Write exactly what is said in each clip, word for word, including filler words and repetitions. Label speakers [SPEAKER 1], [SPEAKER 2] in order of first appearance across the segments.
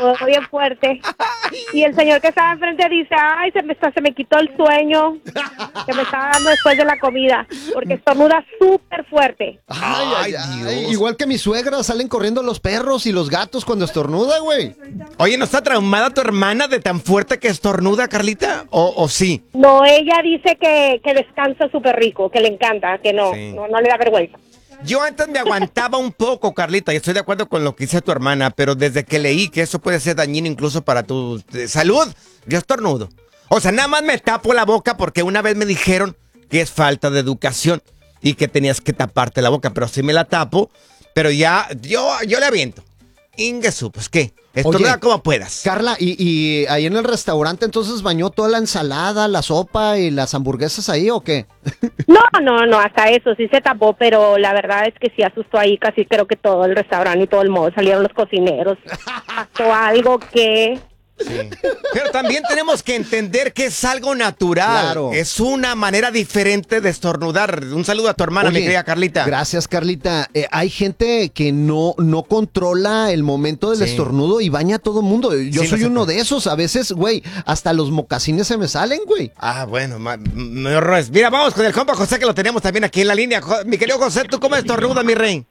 [SPEAKER 1] estornudó bien fuerte. Y el señor que estaba enfrente dice, ay, se me, está, se me quitó el sueño que me estaba dando después de la comida, porque estornuda súper fuerte.
[SPEAKER 2] Ay, ay, ay, igual que mi suegra, salen corriendo los perros y los gatos cuando estornuda, güey.
[SPEAKER 3] Oye, ¿no está traumada tu hermana de tan fuerte que estornuda, Carlita? ¿O, o sí?
[SPEAKER 1] No, ella dice que, que descansa súper rico, que le encanta, que no,
[SPEAKER 3] Sí.
[SPEAKER 1] no, no le da vergüenza.
[SPEAKER 3] Yo antes me aguantaba un poco, Carlita, y estoy de acuerdo con lo que dice tu hermana, pero desde que leí que eso puede ser dañino incluso para tu eh, salud, yo estornudo. O sea, nada más me tapo la boca porque una vez me dijeron que es falta de educación y que tenías que taparte la boca, pero sí me la tapo, pero ya, yo, yo le aviento. Ingesu, pues qué, estornuda
[SPEAKER 2] Oye,
[SPEAKER 3] como puedas.
[SPEAKER 2] Carla, y, y ahí en el restaurante entonces bañó toda la ensalada, la sopa y las hamburguesas ahí ¿o qué?
[SPEAKER 1] No, no, no, hasta eso sí se tapó, pero la verdad es que sí asustó ahí casi creo que todo el restaurante y todo el modo. Salieron los cocineros. Pasó algo que...
[SPEAKER 3] Sí. Pero también tenemos que entender que es algo natural.
[SPEAKER 2] Claro.
[SPEAKER 3] Es una manera diferente de estornudar. Un saludo a tu hermana,
[SPEAKER 2] Oye,
[SPEAKER 3] mi querida Carlita.
[SPEAKER 2] Gracias, Carlita. Eh, hay gente que no, no controla el momento del
[SPEAKER 3] Sí.
[SPEAKER 2] estornudo y baña a todo mundo. Yo
[SPEAKER 3] Sí,
[SPEAKER 2] soy
[SPEAKER 3] no sé
[SPEAKER 2] uno
[SPEAKER 3] cómo.
[SPEAKER 2] de esos. A veces, güey, hasta los mocasines se me salen, güey.
[SPEAKER 3] Ah, bueno, ma- me horrores. Mira, vamos con el compa José, que lo tenemos también aquí en la línea. Jo- mi querido José, ¿tú cómo estornudas, mi rey?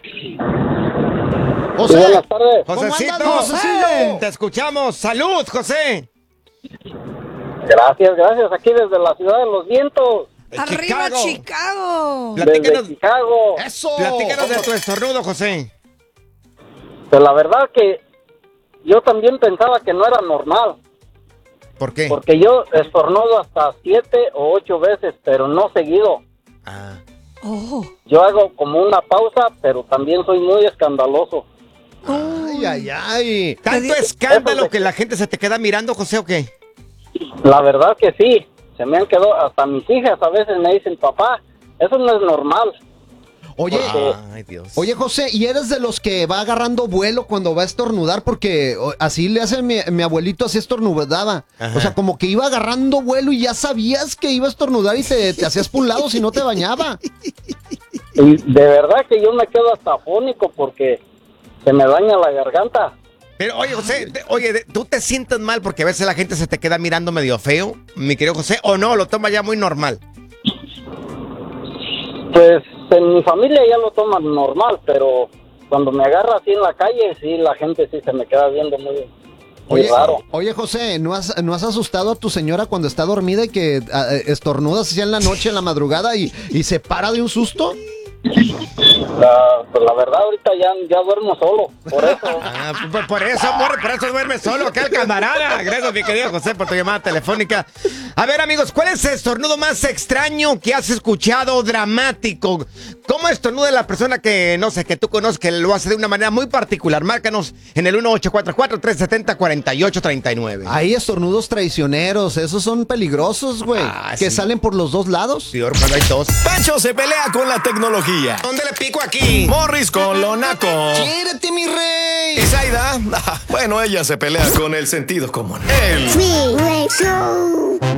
[SPEAKER 2] José,
[SPEAKER 4] Buenas tardes.
[SPEAKER 2] ¿cómo
[SPEAKER 3] Josecito,
[SPEAKER 2] andas, Josecillo?
[SPEAKER 3] te escuchamos. ¡Salud, José!
[SPEAKER 4] Gracias, gracias. Aquí desde la ciudad de los vientos,
[SPEAKER 3] En
[SPEAKER 5] ¡Arriba,
[SPEAKER 3] Chicago.
[SPEAKER 5] Chicago!
[SPEAKER 3] Platícanos,
[SPEAKER 4] desde Chicago.
[SPEAKER 2] Eso.
[SPEAKER 3] platícanos de tu estornudo, José.
[SPEAKER 4] Pues la verdad que yo también pensaba que no era normal,
[SPEAKER 3] ¿Por qué?
[SPEAKER 4] porque yo estornudo hasta siete o ocho veces, pero no seguido.
[SPEAKER 3] Ah.
[SPEAKER 5] Oh.
[SPEAKER 4] Yo hago como una pausa, pero también soy muy escandaloso.
[SPEAKER 2] Ay, ay, ay.
[SPEAKER 3] ¿Tanto escándalo que la gente se te queda mirando, José, o qué?
[SPEAKER 4] La verdad que sí, se me han quedado, hasta mis hijas a veces me dicen, papá, eso no es normal.
[SPEAKER 2] Oye,
[SPEAKER 4] Porque-
[SPEAKER 3] Ay, Dios.
[SPEAKER 2] oye, José, ¿y eres de los que va agarrando vuelo cuando va a estornudar? Porque o, así le hace mi, mi abuelito, así estornudaba.
[SPEAKER 3] Ajá.
[SPEAKER 2] O sea, como que iba agarrando vuelo y ya sabías que iba a estornudar y te, te hacías por un lado si no te bañaba.
[SPEAKER 4] Y de verdad que yo me quedo hasta afónico porque se me daña la garganta.
[SPEAKER 3] Pero, oye, José, te- oye, de- ¿tú te sientes mal porque a veces la gente se te queda mirando medio feo, mi querido José? ¿O no? ¿Lo toma ya muy normal?
[SPEAKER 4] Pues en mi familia ya lo toman normal, pero cuando me agarra así en la calle, sí, la gente sí se me queda viendo muy, muy
[SPEAKER 2] Oye,
[SPEAKER 4] raro.
[SPEAKER 2] oye, José, ¿no has, ¿no has asustado a tu señora cuando está dormida y que ah, eh, estornudas así en la noche, en la madrugada y, y se para de un susto?
[SPEAKER 4] La, pues la verdad ahorita ya, ya duermo solo, por eso.
[SPEAKER 3] Ah, por, por eso, amor, por eso duerme solo acá el camarada. Gracias, mi querido José, por tu llamada telefónica. A ver, amigos, ¿cuál es el estornudo más extraño que has escuchado, dramático? ¿Cómo estornuda la persona que, no sé, que tú conoces, que lo hace de una manera muy particular? Márcanos en el uno ocho cuatro cuatro, tres siete cero, cuatro ocho tres nueve.
[SPEAKER 2] Hay estornudos traicioneros, esos son peligrosos, güey.
[SPEAKER 3] Ah,
[SPEAKER 2] que
[SPEAKER 3] sí.
[SPEAKER 2] salen por los dos lados.
[SPEAKER 3] Peor cuando hay dos.
[SPEAKER 6] Pancho se pelea con la tecnología.
[SPEAKER 3] ¿Dónde le pico aquí?
[SPEAKER 6] Morris con lo naco.
[SPEAKER 2] ¡Quiérete, mi rey!
[SPEAKER 6] Y Zaida, bueno, ella se pelea con el sentido común. El
[SPEAKER 7] Freeway Show.